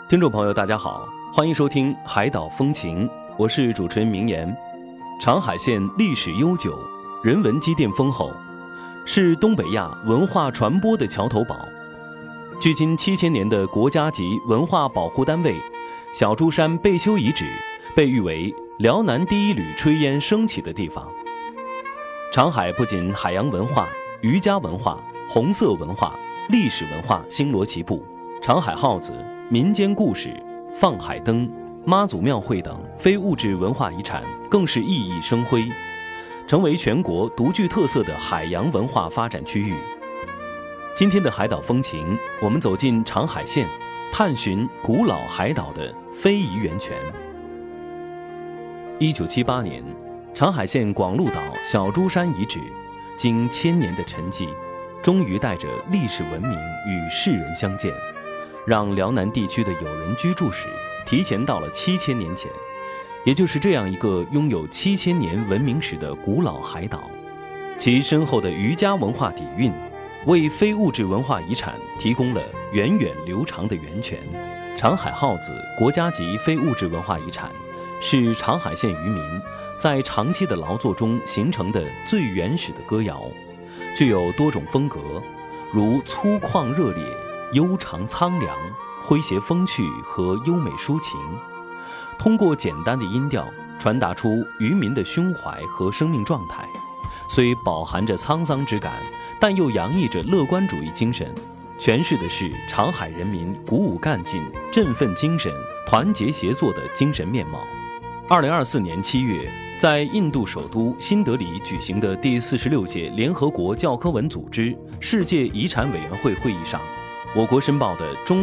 听众朋友大家好，欢迎收听海岛风情，我是主持人明言。长海县历史悠久，人文积淀丰厚，是东北亚文化传播的桥头堡。距今7000年的国家级文化保护单位小珠山贝丘遗址被誉为辽南第一缕炊烟升起的地方。长海不仅海洋文化、渔家文化、红色文化、历史文化星罗棋布，长海号子、民间故事、放海灯、妈祖庙会等非物质文化遗产更是熠熠生辉，成为全国独具特色的海洋文化发展区域。今天的海岛风情，我们走进长海县，探寻古老海岛的非遗源泉。1978年，长海县广鹿岛小珠山遗址经1000年的沉寂，终于带着历史文明与世人相见，让辽南地区的有人居住史提前到了7000年前。也就是这样一个拥有7000年文明史的古老海岛，其深厚的渔家文化底蕴为非物质文化遗产提供了源远流长的源泉。长海号子国家级非物质文化遗产，是长海县渔民在长期的劳作中形成的最原始的歌谣，具有多种风格，如粗犷热烈、悠长苍凉、诙谐风趣和优美抒情，通过简单的音调传达出渔民的胸怀和生命状态，虽饱含着沧桑之感，但又洋溢着乐观主义精神，诠释的是长海人民鼓舞干劲、振奋精神、团结协作的精神面貌。2024年7月，在印度首都新德里举行的第46届联合国教科文组织世界遗产委员会会议上，我国申报的中